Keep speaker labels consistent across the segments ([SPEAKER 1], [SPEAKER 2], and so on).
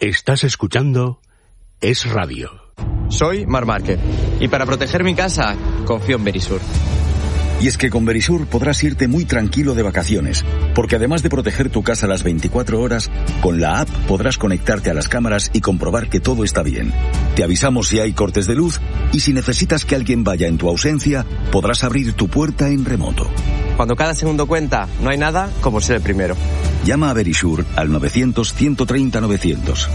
[SPEAKER 1] Estás escuchando Es Radio.
[SPEAKER 2] Soy Marc Márquez y para proteger mi casa confío en Verisur.
[SPEAKER 3] Y es que con Verisur podrás irte muy tranquilo de vacaciones, porque además de proteger tu casa las 24 horas, con la app podrás conectarte a las cámaras y comprobar que todo está bien. Te avisamos si hay cortes de luz y si necesitas que alguien vaya en tu ausencia, podrás abrir tu puerta en remoto.
[SPEAKER 2] Cuando cada segundo cuenta, no hay nada como ser el primero.
[SPEAKER 3] Llama a Verisur al 900-130-900.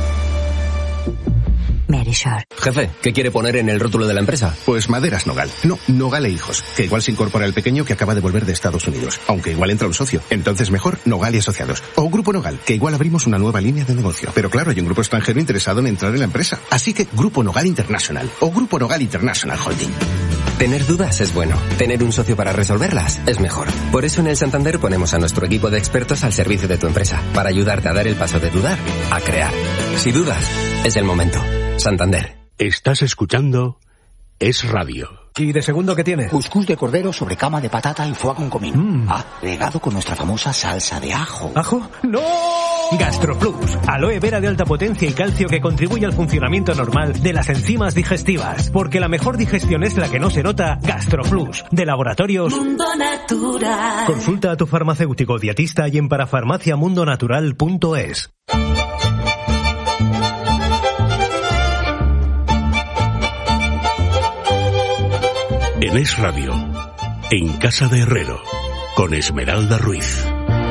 [SPEAKER 4] Verisur.
[SPEAKER 5] Jefe, ¿qué quiere poner en el rótulo de la empresa?
[SPEAKER 6] Pues Maderas Nogal. No, Nogal e Hijos. Que igual se incorpora el pequeño que acaba de volver de Estados Unidos. Aunque igual entra un socio. Entonces mejor Nogal y Asociados. O Grupo Nogal, que igual abrimos una nueva línea de negocio. Pero claro, hay un grupo extranjero interesado en entrar en la empresa. Así que Grupo Nogal International. O Grupo Nogal International Holding.
[SPEAKER 5] Tener dudas es bueno. Tener un socio para resolverlas es mejor. Por eso en el Santander ponemos a nuestro equipo de expertos al servicio de tu empresa. Para ayudarte a dar el paso de dudar a crear. Si dudas, es el momento. Santander.
[SPEAKER 1] Estás escuchando Es Radio.
[SPEAKER 7] ¿Y de segundo qué tiene?
[SPEAKER 8] Cuscús de cordero sobre cama de patata y foie con comino. Regado con nuestra famosa salsa de ajo.
[SPEAKER 7] ¿Ajo? ¡No! GastroPlus, aloe vera de alta potencia y calcio que contribuye al funcionamiento normal de las enzimas digestivas. Porque la mejor digestión es la que no se nota. GastroPlus, de Laboratorios
[SPEAKER 9] Mundo Natural.
[SPEAKER 7] Consulta a tu farmacéutico dietista y en parafarmaciamundonatural.es.
[SPEAKER 1] En Es Radio, en Casa de Herrero, con Esmeralda Ruiz.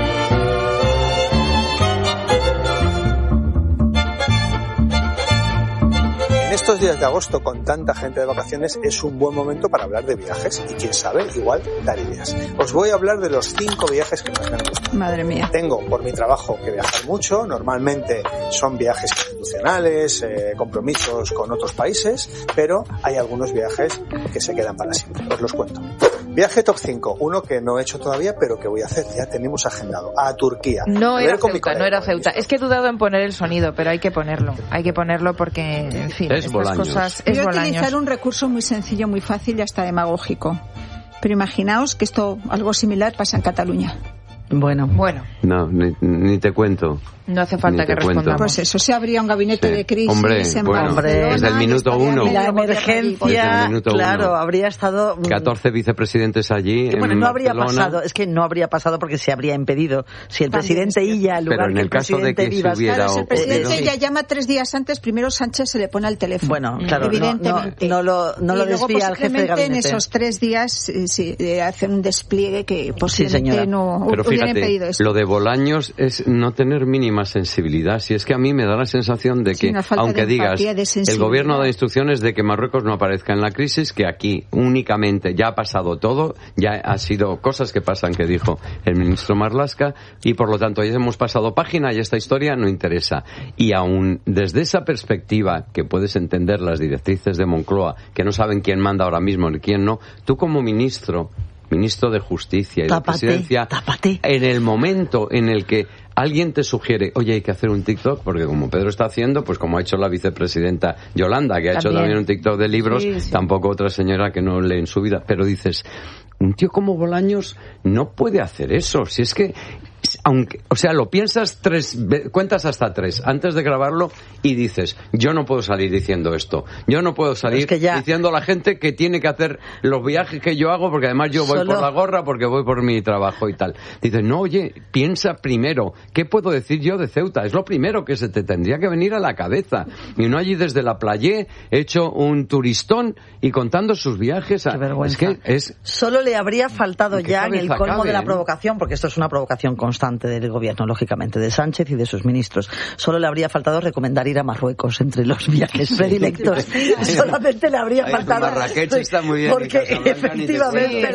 [SPEAKER 10] En estos días de agosto, con tanta gente de vacaciones, es un buen momento para hablar de viajes y, quién sabe, igual dar ideas. Os voy a hablar de los 5 viajes que más me han gustado.
[SPEAKER 11] Madre mía.
[SPEAKER 10] Tengo, por mi trabajo, que viajar mucho. Normalmente son viajes institucionales, compromisos con otros países, pero hay algunos viajes que se quedan para siempre. Os los cuento. Viaje top 5, uno que no he hecho todavía, pero que voy a hacer, ya tenemos agendado, a Turquía.
[SPEAKER 11] No era Ceuta. Es que he dudado en poner el sonido, pero hay que ponerlo porque, en fin,
[SPEAKER 12] es
[SPEAKER 11] estas
[SPEAKER 12] Bolaños.
[SPEAKER 11] cosas
[SPEAKER 12] Voy
[SPEAKER 11] es
[SPEAKER 12] a
[SPEAKER 11] Bolaños.
[SPEAKER 12] utilizar un recurso muy sencillo, muy fácil y hasta demagógico. Pero imaginaos que algo similar pasa en Cataluña.
[SPEAKER 11] Bueno.
[SPEAKER 12] No, ni te cuento.
[SPEAKER 11] No hace falta que respondamos.
[SPEAKER 12] Pues eso, se abría un gabinete de crisis en Barcelona.
[SPEAKER 13] Desde
[SPEAKER 12] el minuto uno.
[SPEAKER 13] La emergencia, claro, habría estado...
[SPEAKER 12] 14 vicepresidentes allí.
[SPEAKER 13] Bueno, no habría
[SPEAKER 12] Barcelona.
[SPEAKER 13] pasado, es que no habría pasado porque se habría impedido. Si el presidente Illa, al lugar
[SPEAKER 12] pero en el caso de que se hubiera
[SPEAKER 11] el presidente Illa llama 3 días antes, primero Sánchez se le pone al teléfono.
[SPEAKER 13] Bueno, claro, evidentemente. No lo desvía al jefe de gabinete.
[SPEAKER 11] En esos 3 días hacen un despliegue que posiblemente no
[SPEAKER 12] pero
[SPEAKER 11] hubieran
[SPEAKER 12] fíjate,
[SPEAKER 11] pedido esto.
[SPEAKER 12] Lo de Bolaños es no tener mínima sensibilidad. Si es que a mí me da la sensación de que, aunque digas, el gobierno da instrucciones de que Marruecos no aparezca en la crisis, que aquí únicamente ya ha pasado todo, ya ha sido cosas que pasan, que dijo el ministro Marlaska, y por lo tanto ya hemos pasado página y esta historia no interesa. Y aún desde esa perspectiva, que puedes entender las directrices de Moncloa, que no saben quién manda ahora mismo ni quién no, tú como ministro de Justicia y de Presidencia, en el momento en el que alguien te sugiere, oye, hay que hacer un TikTok, porque como Pedro está haciendo, pues como ha hecho la vicepresidenta Yolanda, que ha hecho también un TikTok de libros, tampoco otra señora que no lee en su vida, pero dices, un tío como Bolaños no puede hacer eso, si es que, aunque, o sea, lo piensas cuentas hasta 3 antes de grabarlo y dices, yo no puedo salir diciendo esto, yo no puedo salir diciendo a la gente que tiene que hacer los viajes que yo hago, porque además yo voy por la gorra, porque voy por mi trabajo y tal. Dices, no, oye, piensa primero, ¿qué puedo decir yo de Ceuta? Es lo primero que se te tendría que venir a la cabeza, y no allí desde la playa hecho un turistón y contando sus viajes.
[SPEAKER 13] Qué vergüenza.
[SPEAKER 12] Es que es...
[SPEAKER 13] Solo le habría faltado ya en el colmo
[SPEAKER 12] cabe,
[SPEAKER 13] de la provocación, porque esto es una provocación constante del gobierno, lógicamente, de Sánchez y de sus ministros. Solo le habría faltado recomendar ir a Marruecos entre los viajes predilectos. Solamente le habría faltado.
[SPEAKER 12] Marrakech está muy bien.
[SPEAKER 13] Porque efectivamente,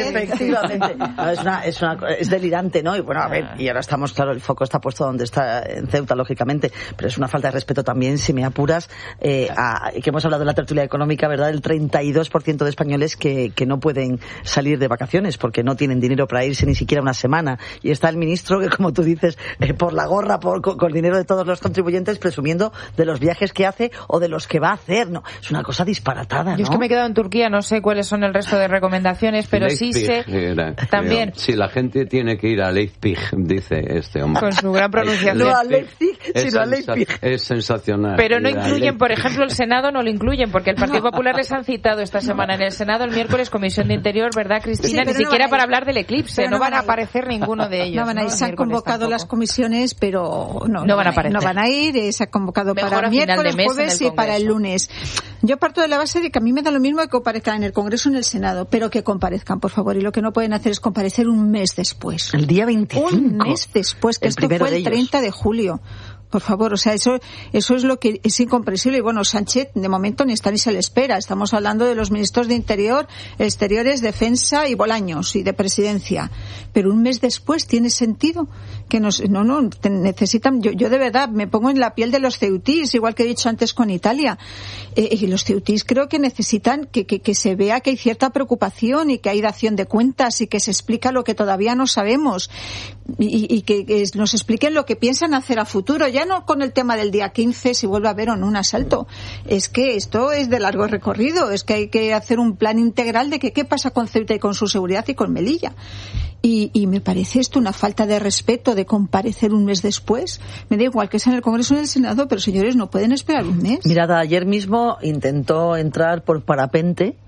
[SPEAKER 13] es delirante, ¿no? Y bueno, a ver, y ahora estamos, claro, el foco está puesto donde está, en Ceuta, lógicamente, pero es una falta de respeto también, si me apuras, que hemos hablado de la tertulia económica, ¿verdad? El 32% de españoles que no pueden salir de vacaciones porque no tienen dinero para irse ni siquiera una semana. Y está el ministro que, como tú dices, por la gorra, con dinero de todos los contribuyentes, presumiendo de los viajes que hace o de los que va a hacer. No, es una cosa disparatada, ¿no?
[SPEAKER 11] Yo es que me he quedado en Turquía, no sé cuáles son el resto de recomendaciones, pero sí sé también.
[SPEAKER 12] Si la gente tiene que ir a Leipzig, dice este hombre.
[SPEAKER 11] Con su gran pronunciación.
[SPEAKER 13] No a Leipzig, sino a Leipzig.
[SPEAKER 12] Es sensacional.
[SPEAKER 11] Pero no incluyen, por ejemplo, el Senado no lo incluyen, porque el Partido Popular les han citado esta semana en el Senado el miércoles Comisión de Interior, ¿verdad, Cristina?
[SPEAKER 4] Sí,
[SPEAKER 11] ni siquiera para hablar del eclipse, no van a aparecer ninguno de ellos.
[SPEAKER 4] No van a ir, se han convocado tampoco las comisiones, pero no van a aparecer. No van a ir, se ha convocado
[SPEAKER 11] mejor
[SPEAKER 4] para miércoles, jueves y para el lunes. Yo parto de la base de que a mí me da lo mismo que comparezcan en el Congreso o en el Senado, pero que comparezcan, por favor, y lo que no pueden hacer es comparecer un mes después.
[SPEAKER 13] El día 25.
[SPEAKER 4] Un mes después, que esto fue el 30 de julio. Por favor, o sea, eso es lo que es incomprensible. Y bueno, Sánchez, de momento, ni está ni se le espera. Estamos hablando de los ministros de Interior, Exteriores, Defensa y Bolaños y de Presidencia. Pero un mes después, ¿tiene sentido? Que necesitan. Yo de verdad me pongo en la piel de los ceutís, igual que he dicho antes con Italia. Y los ceutís creo que necesitan que se vea que hay cierta preocupación y que hay dación de cuentas y que se explica lo que todavía no sabemos y que nos expliquen lo que piensan hacer a futuro. Ya no con el tema del día 15, si vuelve a haber o no un asalto. Es que esto es de largo recorrido. Es que hay que hacer un plan integral de qué pasa con Ceuta y con su seguridad y con Melilla. Y me parece esto una falta de respeto de comparecer un mes después. Me da igual que sea en el Congreso o en el Senado, pero señores, no pueden esperar un mes.
[SPEAKER 13] Mirad, ayer mismo intentó entrar por parapente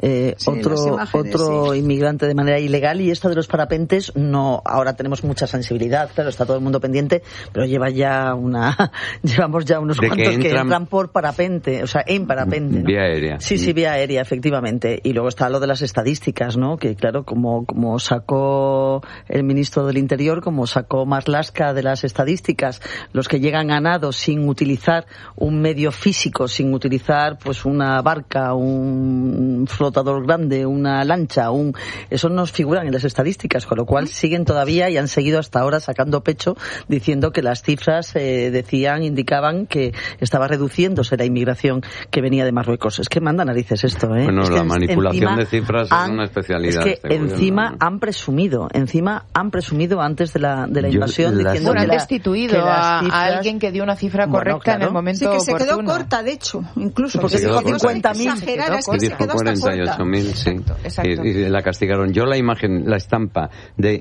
[SPEAKER 13] otro inmigrante de manera ilegal, y esto de los parapentes no, ahora tenemos mucha sensibilidad, claro, está todo el mundo pendiente, pero llevamos ya unos cuantos que entran por parapente, o sea, en parapente, ¿no?
[SPEAKER 12] Vía aérea.
[SPEAKER 13] Sí, vía aérea, efectivamente. Y luego está lo de las estadísticas, ¿no? Que claro, como sacó el ministro del Interior, como sacó Marlaska de las estadísticas, los que llegan a nado sin utilizar un medio físico, sin utilizar pues una barca, un flotador grande, una lancha, eso no figuran en las estadísticas, con lo cual siguen todavía y han seguido hasta ahora sacando pecho diciendo que las cifras indicaban que estaba reduciéndose la inmigración que venía de Marruecos. Es que manda narices esto, ¿eh?
[SPEAKER 12] Bueno, la manipulación de cifras es una especialidad.
[SPEAKER 13] Es que encima han presumido antes de la invasión diciendo que
[SPEAKER 11] han destituido a alguien que dio una cifra correcta en el momento
[SPEAKER 4] oportuno. Sí, que se quedó corta, de hecho, incluso. Porque dijo
[SPEAKER 13] 50.000.
[SPEAKER 4] Se quedó
[SPEAKER 12] 48.000, sí. Exacto. Y la castigaron. Yo la imagen, la estampa de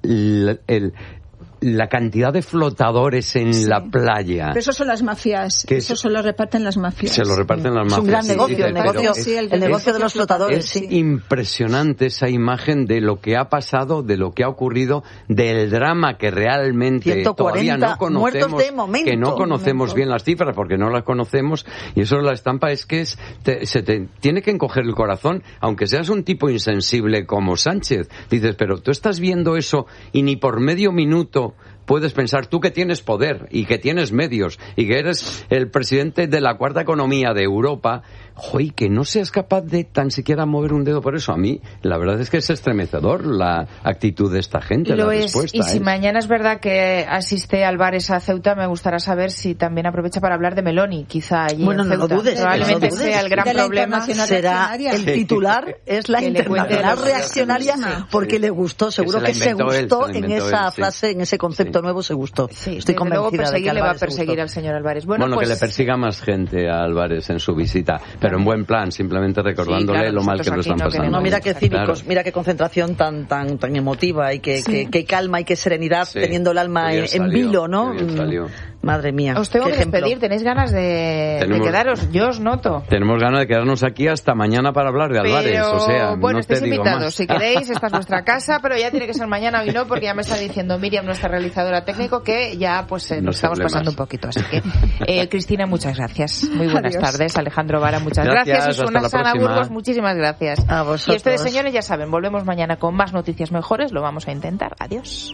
[SPEAKER 12] la cantidad de flotadores en la playa.
[SPEAKER 4] Pero eso son las mafias. Eso se lo reparten las mafias.
[SPEAKER 12] Se lo reparten las mafias.
[SPEAKER 13] Es un gran negocio, el negocio de los flotadores.
[SPEAKER 12] Es impresionante esa imagen de lo que ha pasado, de lo que ha ocurrido, del drama que realmente todavía no conocemos,
[SPEAKER 13] de momento.
[SPEAKER 12] Que no conocemos bien las cifras porque no las conocemos, y eso la estampa es que se te tiene que encoger el corazón, aunque seas un tipo insensible como Sánchez. Dices, pero tú estás viendo eso y ni por medio minuto puedes pensar, tú que tienes poder y que tienes medios y que eres el presidente de la cuarta economía de Europa, y que no seas capaz de tan siquiera mover un dedo por eso. A mí, la verdad es que es estremecedor la actitud de esta gente, la respuesta.
[SPEAKER 11] Y si mañana es verdad que asiste Álvarez a Ceuta, me gustaría saber si también aprovecha para hablar de Meloni, quizá allí en Ceuta.
[SPEAKER 13] No lo dudes.
[SPEAKER 11] Probablemente sea el gran problema.
[SPEAKER 13] Será el titular, es la internacional reaccionaria, porque le gustó, seguro que se gustó en esa frase, en ese concepto nuevo, se gustó. Estoy convencida de que
[SPEAKER 11] le va a perseguir al señor Álvarez.
[SPEAKER 12] Bueno, pues, que le persiga más gente a Álvarez en su visita, pero en buen plan, simplemente recordándole lo mal que lo están pasando.
[SPEAKER 13] No, mira qué cínicos, mira qué concentración tan emotiva y qué calma y qué serenidad, teniendo el alma en vilo, ¿no? Madre mía.
[SPEAKER 11] Os tengo que despedir, tenéis ganas de quedaros, yo os noto.
[SPEAKER 12] Tenemos ganas de quedarnos aquí hasta mañana para hablar de Álvarez, o sea,
[SPEAKER 11] bueno,
[SPEAKER 12] no
[SPEAKER 11] estáis
[SPEAKER 12] te digo
[SPEAKER 11] invitados,
[SPEAKER 12] más.
[SPEAKER 11] si queréis, esta es vuestra casa, pero ya tiene que ser mañana hoy no, porque ya me está diciendo Miriam, nuestra realizadora técnico, que ya pues nos estamos pasando un poquito, así que Cristina, muchas gracias, muy buenas tardes, Alejandro Vara, muchas gracias, Susana Sana Burgos, muchísimas gracias.
[SPEAKER 13] A vosotros.
[SPEAKER 11] Y ustedes, señores, ya saben, volvemos mañana con más noticias mejores, lo vamos a intentar, adiós.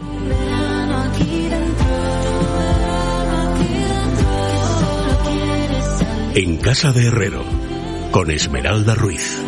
[SPEAKER 1] En Casa de Herrero, con Esmeralda Ruiz.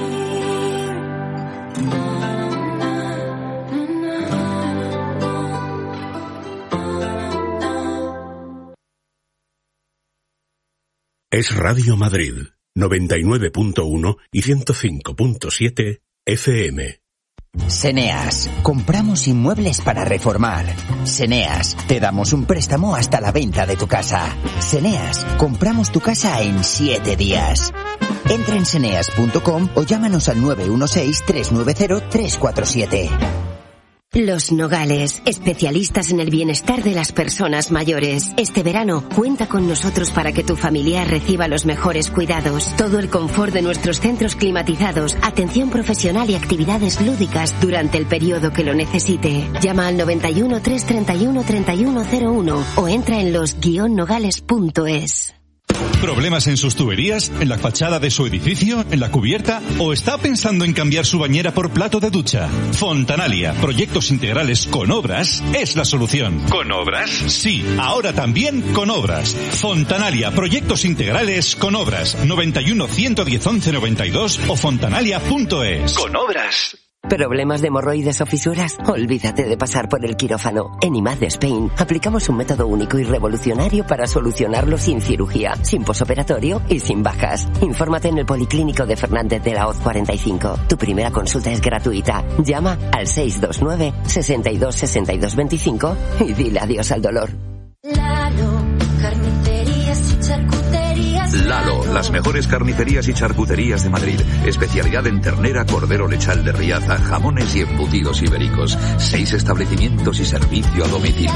[SPEAKER 1] Es Radio Madrid, 99.1 y 105.7 FM.
[SPEAKER 14] Seneas. Compramos inmuebles para reformar. Seneas. Te damos un préstamo hasta la venta de tu casa. Seneas. Compramos tu casa en 7 días. Entra en seneas.com o llámanos al 916-390-347.
[SPEAKER 15] Los Nogales, especialistas en el bienestar de las personas mayores. Este verano, cuenta con nosotros para que tu familiar reciba los mejores cuidados, todo el confort de nuestros centros climatizados, atención profesional y actividades lúdicas durante el periodo que lo necesite. Llama al 91 331 3101 o entra en los-nogales.es.
[SPEAKER 16] ¿Problemas en sus tuberías? ¿En la fachada de su edificio? ¿En la cubierta? ¿O está pensando en cambiar su bañera por plato de ducha? Fontanalia, proyectos integrales con obras, es la solución. ¿Con obras? Sí, ahora también con obras. Fontanalia, proyectos integrales con obras. 91 110 11 92 o fontanalia.es.
[SPEAKER 17] Con obras.
[SPEAKER 15] ¿Problemas de hemorroides o fisuras? Olvídate de pasar por el quirófano. En IMAD Spain aplicamos un método único y revolucionario para solucionarlo sin cirugía, sin posoperatorio y sin bajas. Infórmate en el Policlínico de Fernández de la Hoz 45. Tu primera consulta es gratuita. Llama al 629 62 62 25 y dile adiós al dolor.
[SPEAKER 18] Lalo, las mejores carnicerías y charcuterías de Madrid. Especialidad en ternera, cordero lechal de Riaza, jamones y embutidos ibéricos. 6 establecimientos y servicio a domicilio.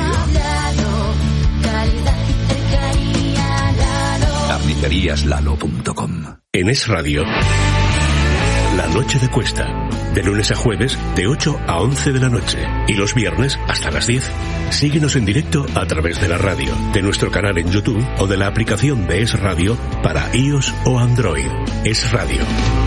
[SPEAKER 18] Carniceríaslalo.com.
[SPEAKER 1] En Es Radio, La Noche de Cuesta. De lunes a jueves, de 8 a 11 de la noche. Y los viernes hasta las 10. Síguenos en directo a través de la radio, de nuestro canal en YouTube o de la aplicación de Es Radio para iOS o Android. Es Radio.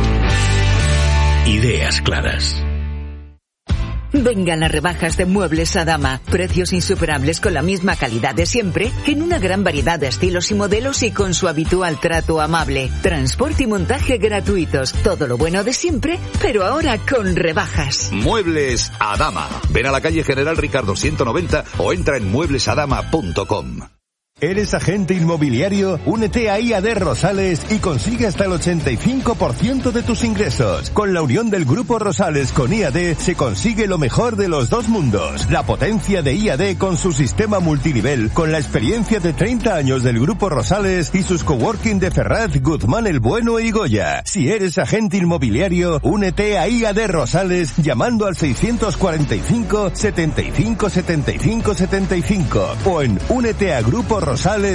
[SPEAKER 1] Ideas claras.
[SPEAKER 19] Vengan las rebajas de Muebles Adama. Precios insuperables con la misma calidad de siempre, en una gran variedad de estilos y modelos y con su habitual trato amable. Transporte y montaje gratuitos. Todo lo bueno de siempre, pero ahora con rebajas.
[SPEAKER 18] Muebles Adama. Ven a la calle General Ricardo 190 o entra en mueblesadama.com.
[SPEAKER 20] ¿Eres agente inmobiliario? Únete a IAD Rosales y consigue hasta el 85% de tus ingresos. Con la unión del Grupo Rosales con IAD se consigue lo mejor de los dos mundos. La potencia de IAD con su sistema multinivel, con la experiencia de 30 años del Grupo Rosales y sus coworking de Ferraz, Guzmán el Bueno y Goya. Si eres agente inmobiliario, únete a IAD Rosales llamando al 645 75 75 75 o en úneteagruporosales.com.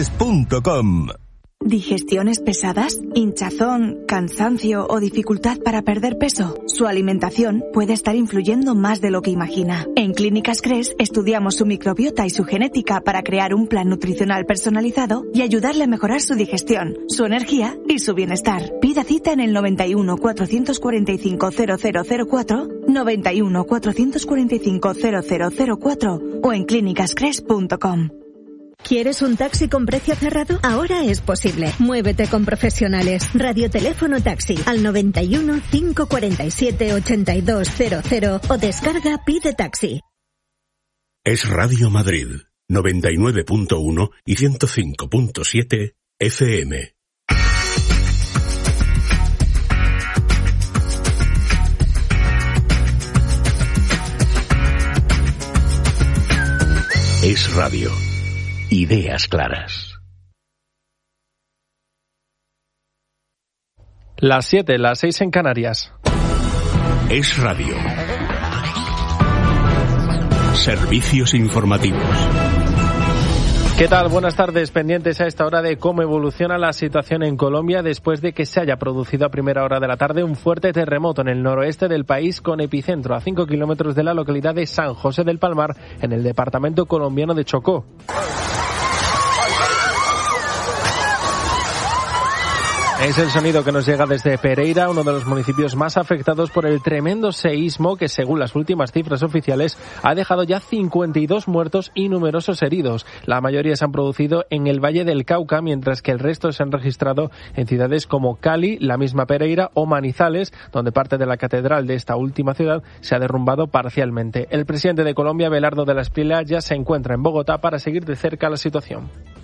[SPEAKER 21] ¿Digestiones pesadas? ¿Hinchazón, cansancio o dificultad para perder peso? Su alimentación puede estar influyendo más de lo que imagina. En Clínicas Cres estudiamos su microbiota y su genética para crear un plan nutricional personalizado y ayudarle a mejorar su digestión, su energía y su bienestar. Pida cita en el 91 445 0004, 91 445 0004 o en clínicascres.com.
[SPEAKER 22] ¿Quieres un taxi con precio cerrado? Ahora es posible. Muévete con profesionales. Radioteléfono taxi al 91 547 8200 o descarga Pide Taxi.
[SPEAKER 1] Es Radio Madrid, 99.1 y 105.7 FM. Es Radio. Ideas claras.
[SPEAKER 23] Las 7, las 6 en Canarias.
[SPEAKER 1] Es Radio. Servicios informativos.
[SPEAKER 23] ¿Qué tal? Buenas tardes. Pendientes a esta hora de cómo evoluciona la situación en Colombia después de que se haya producido a primera hora de la tarde un fuerte terremoto en el noroeste del país con epicentro a 5 kilómetros de la localidad de San José del Palmar, en el departamento colombiano de Chocó. Es el sonido que nos llega desde Pereira, uno de los municipios más afectados por el tremendo seísmo que, según las últimas cifras oficiales, ha dejado ya 52 muertos y numerosos heridos. La mayoría se han producido en el Valle del Cauca, mientras que el resto se han registrado en ciudades como Cali, la misma Pereira o Manizales, donde parte de la catedral de esta última ciudad se ha derrumbado parcialmente. El presidente de Colombia, Abelardo de la Espriella, ya se encuentra en Bogotá para seguir de cerca la situación.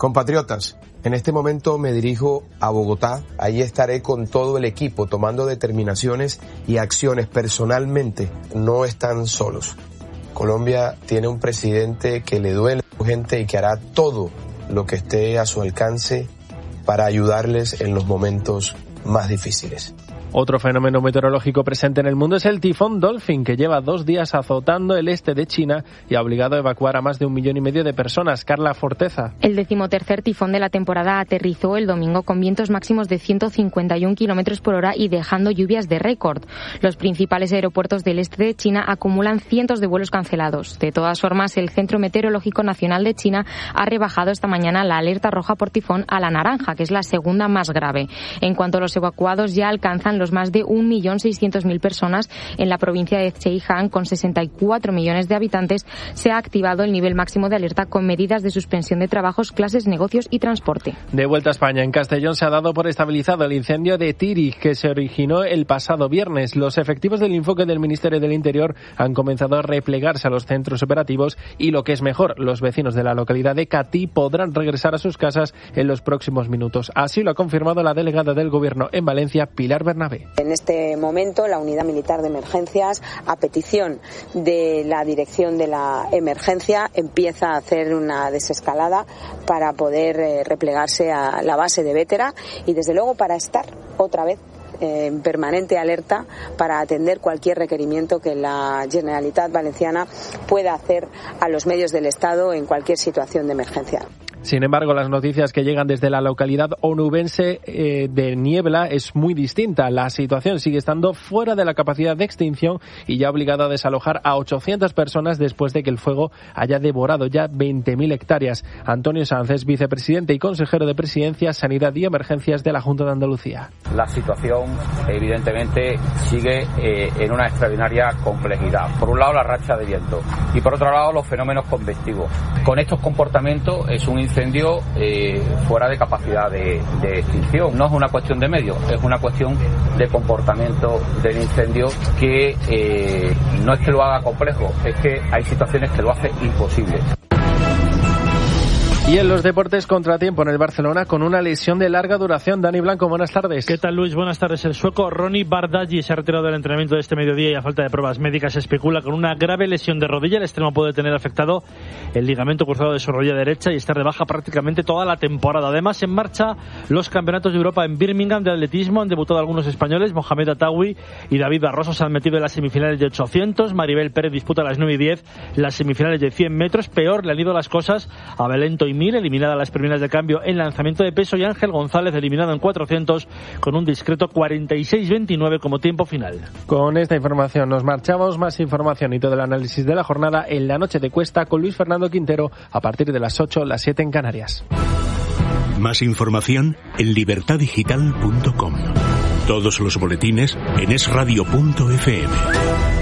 [SPEAKER 2] Compatriotas, en este momento me dirijo a Bogotá. Allí estaré con todo el equipo tomando determinaciones y acciones personalmente. No están solos. Colombia tiene un presidente que le duele a su gente y que hará todo lo que esté a su alcance para ayudarles en los momentos más difíciles.
[SPEAKER 23] Otro fenómeno meteorológico presente en el mundo es el tifón Dolphin, que lleva 2 días azotando el este de China y ha obligado a evacuar a más de 1,5 millones de personas. Carla Forteza.
[SPEAKER 3] El 13º tifón de la temporada aterrizó el domingo con vientos máximos de 151 kilómetros por hora y dejando lluvias de récord. Los principales aeropuertos del este de China acumulan cientos de vuelos cancelados. De todas formas, el Centro Meteorológico Nacional de China ha rebajado esta mañana la alerta roja por tifón a la naranja, que es la segunda más grave. En cuanto a los evacuados, ya alcanzan los más de 1.600.000 personas en la provincia de Zhejiang, con 64 millones de habitantes. Se ha activado el nivel máximo de alerta con medidas de suspensión de trabajos, clases, negocios y transporte.
[SPEAKER 23] De vuelta a España, en Castellón se ha dado por estabilizado el incendio de Tírig, que se originó el pasado viernes. Los efectivos del Infoque del Ministerio del Interior han comenzado a replegarse a los centros operativos y, lo que es mejor, los vecinos de la localidad de Catí podrán regresar a sus casas en los próximos minutos. Así lo ha confirmado la delegada del Gobierno en Valencia, Pilar Bernabé.
[SPEAKER 17] En este momento, la Unidad Militar de Emergencias, a petición de la Dirección de la Emergencia, empieza a hacer una desescalada para poder replegarse a la base de Bétera y, desde luego, para estar otra vez en permanente alerta para atender cualquier requerimiento que la Generalitat Valenciana pueda hacer a los medios del Estado en cualquier situación de emergencia.
[SPEAKER 23] Sin embargo, las noticias que llegan desde la localidad onubense de Niebla es muy distinta. La situación sigue estando fuera de la capacidad de extinción y ya ha obligado a desalojar a 800 personas después de que el fuego haya devorado ya 20.000 hectáreas. Antonio Sanz es vicepresidente y consejero de Presidencia, Sanidad y Emergencias de la Junta de Andalucía.
[SPEAKER 24] La situación, evidentemente, sigue en una extraordinaria complejidad. Por un lado, la racha de viento y, por otro lado, los fenómenos convectivos. Con estos comportamientos es un incendio fuera de capacidad de extinción. No es una cuestión de medios, es una cuestión de comportamiento del incendio que no es que lo haga complejo, es que hay situaciones que lo hacen imposible.
[SPEAKER 23] Y en los deportes, contratiempo en el Barcelona con una lesión de larga duración. Dani Blanco, buenas tardes.
[SPEAKER 25] ¿Qué tal, Luis? Buenas tardes. El sueco Ronny Bardghji se ha retirado del entrenamiento de este mediodía y a falta de pruebas médicas se especula con una grave lesión de rodilla. El extremo puede tener afectado el ligamento cruzado de su rodilla derecha y estar de baja prácticamente toda la temporada. Además, en marcha los campeonatos de Europa en Birmingham de atletismo. Han debutado algunos españoles. Mohamed Atawi y David Barroso se han metido en las semifinales de 800. Maribel Pérez disputa a las 9:10 las semifinales de 100 metros. Peor le han ido las cosas a Belén Toimir, eliminada a las primeras de cambio en lanzamiento de peso, y Ángel González eliminado en 400 con un discreto 46-29 como tiempo final.
[SPEAKER 23] Con esta información nos marchamos. Más información y todo el análisis de la jornada en La Noche de Cuesta con Luis Fernando Quintero a partir de las 8, las 7 en Canarias.
[SPEAKER 1] Más información en libertadigital.com. Todos los boletines en esradio.fm.